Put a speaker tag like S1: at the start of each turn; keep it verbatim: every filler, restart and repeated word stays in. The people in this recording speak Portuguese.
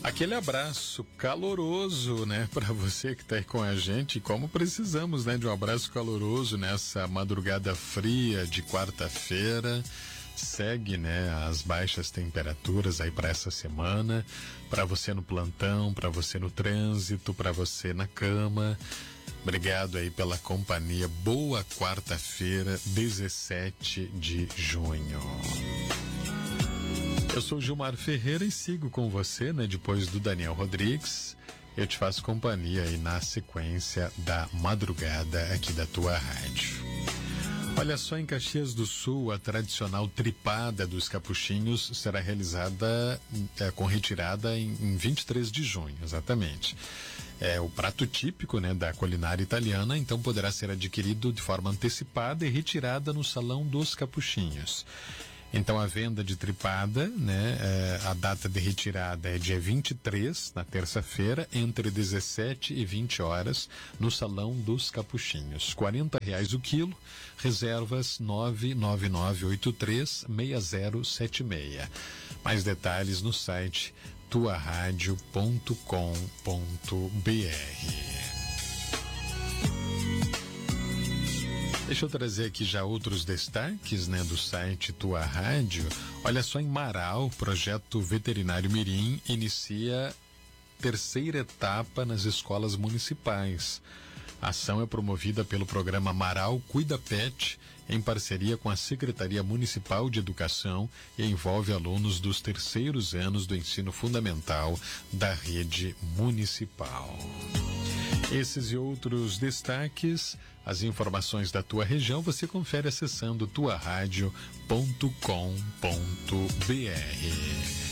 S1: Aquele abraço caloroso, né, para você que tá aí com a gente. Como precisamos, né, de um abraço caloroso nessa madrugada fria de quarta-feira. Segue, né, as baixas temperaturas aí para essa semana. Para você no plantão, para você no trânsito, para você na cama. Obrigado aí pela companhia. Boa quarta-feira, dezessete de junho. Eu sou Gilmar Ferreira e sigo com você, né? Depois do Daniel Rodrigues, eu te faço companhia aí na sequência da madrugada aqui da tua rádio. Olha só, em Caxias do Sul, a tradicional tripada dos capuchinhos será realizada é, com retirada em, em vinte e três de junho, exatamente. É o prato típico, né, da culinária italiana, então poderá ser adquirido de forma antecipada e retirada no Salão dos Capuchinhos. Então a venda de tripada, né, é, a data de retirada é dia vinte e três, na terça-feira, entre dezessete e vinte horas, no Salão dos Capuchinhos. quarenta reais o quilo, reservas nove nove nove oito três seis zero sete seis. Mais detalhes no site tua rádio ponto com ponto br. Deixa eu trazer aqui já outros destaques, né, do site Tua Rádio. Olha só, em Marau, o projeto Veterinário Mirim inicia terceira etapa nas escolas municipais. A ação é promovida pelo programa Marau Cuida Pet, em parceria com a Secretaria Municipal de Educação, e envolve alunos dos terceiros anos do ensino fundamental da rede municipal. Esses e outros destaques, as informações da tua região, você confere acessando tua rádio ponto com ponto br.